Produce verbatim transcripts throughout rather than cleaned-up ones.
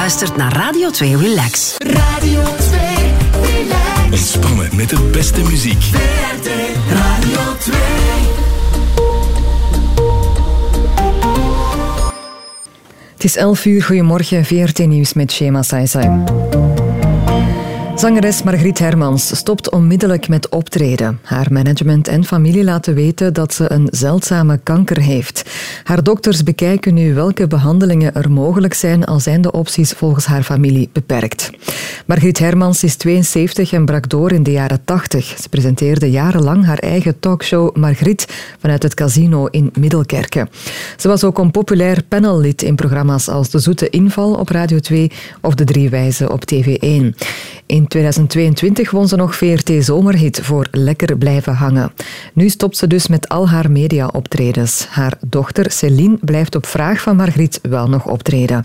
luistert naar Radio twee Relax. Radio twee Relax. Ontspannen met de beste muziek. V R T Radio twee. Het is elf uur, goedemorgen, V R T Nieuws met Shema Saisai. Zangeres Margriet Hermans stopt onmiddellijk met optreden. Haar management en familie laten weten dat ze een zeldzame kanker heeft. Haar dokters bekijken nu welke behandelingen er mogelijk zijn, al zijn de opties volgens haar familie beperkt. Margriet Hermans is tweeënzeventig en brak door in de jaren tachtig. Ze presenteerde jarenlang haar eigen talkshow Margriet vanuit het Casino in Middelkerke. Ze was ook een populair panellid in programma's als De Zoete Inval op Radio twee of De Drie Wijzen op T V één. In tweeduizend tweeëntwintig won ze nog V R T Zomerhit voor Lekker blijven hangen. Nu stopt ze dus met al haar media-optredens. Haar dochter Céline blijft op vraag van Margriet wel nog optreden.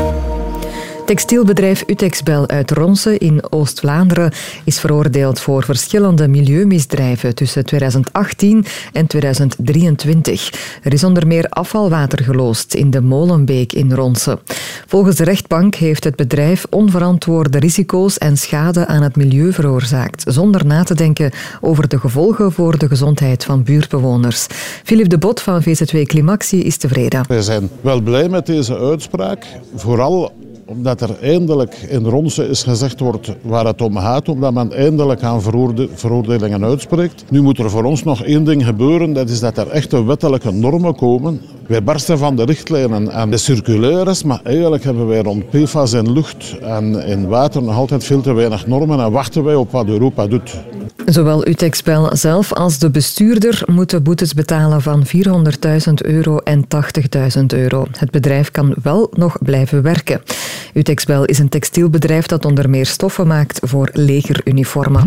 Textielbedrijf Utexbel uit Ronse in Oost-Vlaanderen is veroordeeld voor verschillende milieumisdrijven tussen tweeduizend achttien en tweeduizend drieëntwintig. Er is onder meer afvalwater geloosd in de Molenbeek in Ronse. Volgens de rechtbank heeft het bedrijf onverantwoorde risico's en schade aan het milieu veroorzaakt, zonder na te denken over de gevolgen voor de gezondheid van buurtbewoners. Philippe de Bot van V Z W Climaxie is tevreden. Wij zijn wel blij met deze uitspraak, vooral omdat er eindelijk in Ronse is gezegd wordt waar het om gaat, omdat men eindelijk aan veroorde- veroordelingen uitspreekt. Nu moet er voor ons nog één ding gebeuren, dat is dat er echte wettelijke normen komen. Wij barsten van de richtlijnen en de circulaires, maar eigenlijk hebben wij rond P F A S in lucht en in water nog altijd veel te weinig normen en wachten wij op wat Europa doet. Zowel Utexbel zelf als de bestuurder moeten boetes betalen van vierhonderdduizend euro en tachtigduizend euro. Het bedrijf kan wel nog blijven werken. Utexbel is een textielbedrijf dat onder meer stoffen maakt voor legeruniformen.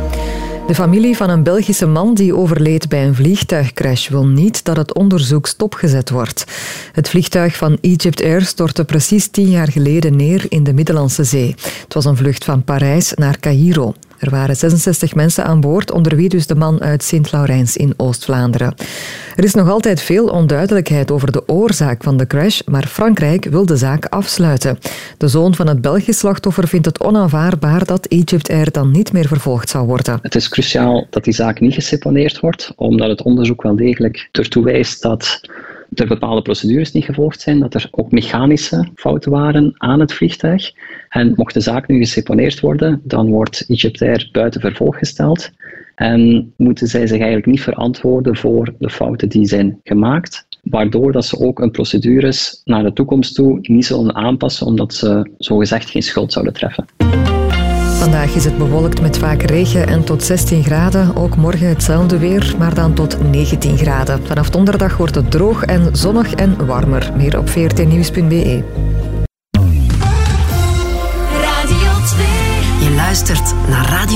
De familie van een Belgische man die overleed bij een vliegtuigcrash wil niet dat het onderzoek stopgezet wordt. Het vliegtuig van Egypt Air stortte precies tien jaar geleden neer in de Middellandse Zee. Het was een vlucht van Parijs naar Caïro. Er waren zesenzestig mensen aan boord, onder wie dus de man uit Sint-Laurens in Oost-Vlaanderen. Er is nog altijd veel onduidelijkheid over de oorzaak van de crash, maar Frankrijk wil de zaak afsluiten. De zoon van het Belgisch slachtoffer vindt het onaanvaardbaar dat Egypt Air dan niet meer vervolgd zou worden. Het is cruciaal dat die zaak niet geseponeerd wordt, omdat het onderzoek wel degelijk ertoe wijst dat er bepaalde procedures niet gevolgd zijn, dat er ook mechanische fouten waren aan het vliegtuig. En mocht de zaak nu geseponeerd worden, dan wordt Egypt Air buiten vervolg gesteld en moeten zij zich eigenlijk niet verantwoorden voor de fouten die zijn gemaakt, waardoor dat ze ook hun procedures naar de toekomst toe niet zullen aanpassen, omdat ze zogezegd geen schuld zouden treffen. Vandaag is het bewolkt met vaak regen en tot zestien graden. Ook morgen hetzelfde weer, maar dan tot negentien graden. Vanaf donderdag wordt het droog en zonnig en warmer. Meer op v r t nieuws punt b e. Radio twee. Je luistert naar Radio